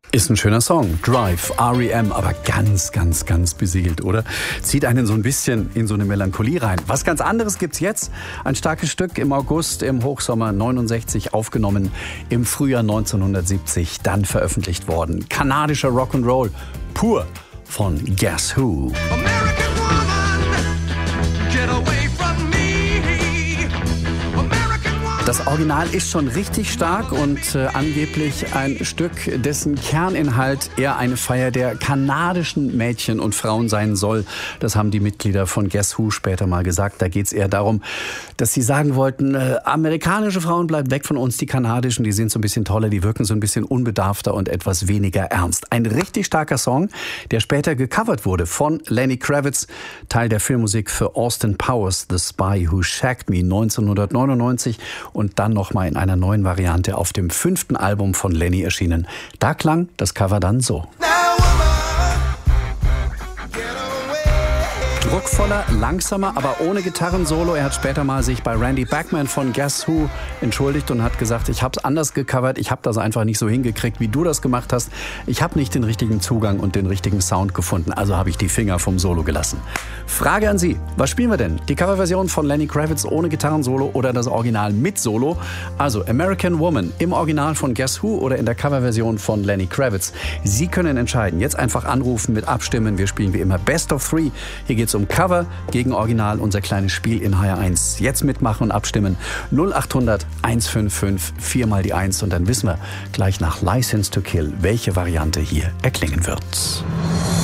Ist ein schöner Song. Drive, R.E.M., aber ganz, ganz, ganz besiegelt, oder? Zieht einen so ein bisschen in so eine Melancholie rein. Was ganz anderes gibt's jetzt. Ein starkes Stück im August, im Hochsommer 69 aufgenommen, im Frühjahr 1970 dann veröffentlicht worden. Kanadischer Rock'n'Roll, pur von Guess Who. American woman, get away from me. American woman. Das Original ist schon richtig stark und angeblich ein Stück, dessen Kerninhalt eher eine Feier der kanadischen Mädchen und Frauen sein soll. Das haben die Mitglieder von Guess Who später mal gesagt. Da geht es eher darum, dass sie sagen wollten, amerikanische Frauen bleiben weg von uns, die kanadischen, die sind so ein bisschen toller, die wirken so ein bisschen unbedarfter und etwas weniger ernst. Ein richtig starker Song, der später gecovert wurde von Lenny Kravitz, Teil der Filmmusik für Austin Powers, The Spy Who Shagged Me 1999 und dann nochmal in einer neuen Variante auf dem 5. Album von Lenny erschienen. Da klang das Cover dann so. Druckvoller, langsamer, aber ohne Gitarrensolo. Er hat später mal sich bei Randy Bachman von Guess Who entschuldigt und hat gesagt, ich habe es anders gecovert, ich habe das einfach nicht so hingekriegt, wie du das gemacht hast. Ich habe nicht den richtigen Zugang und den richtigen Sound gefunden, also habe ich die Finger vom Solo gelassen. Frage an Sie, was spielen wir denn? Die Coverversion von Lenny Kravitz ohne Gitarrensolo oder das Original mit Solo? Also American Woman im Original von Guess Who oder in der Coverversion von Lenny Kravitz? Sie können entscheiden. Jetzt einfach anrufen, mit abstimmen. Wir spielen wie immer Best of Three. Hier geht es um Cover gegen Original, unser kleines Spiel in HR1. Jetzt mitmachen und abstimmen. 0800 155 4 mal die 1 und dann wissen wir gleich nach License to Kill, welche Variante hier erklingen wird.